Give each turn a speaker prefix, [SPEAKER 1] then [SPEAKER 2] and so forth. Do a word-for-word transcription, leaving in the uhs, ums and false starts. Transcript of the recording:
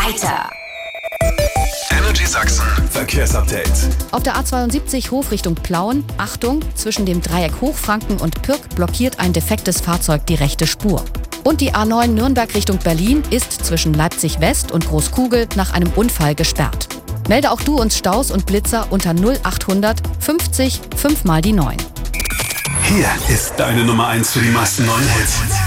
[SPEAKER 1] weiter.
[SPEAKER 2] Energy Sachsen Verkehrsupdate.
[SPEAKER 3] Auf der A zweiundsiebzig Hof Richtung Plauen, Achtung, zwischen dem Dreieck Hochfranken und Pürg blockiert ein defektes Fahrzeug die rechte Spur. Und die A neun Nürnberg Richtung Berlin ist zwischen Leipzig West und Großkugel nach einem Unfall gesperrt. Melde auch du uns Staus und Blitzer unter null achthundert fünfzig fünf mal die neun.
[SPEAKER 2] Hier ist deine Nummer eins für die meisten neuen Hits.